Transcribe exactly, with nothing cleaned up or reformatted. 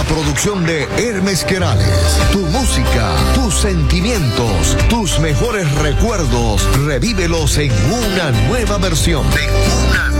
producción de Hermes Querales. Tu música, tus sentimientos, tus mejores recuerdos, revívelos en una nueva versión. En una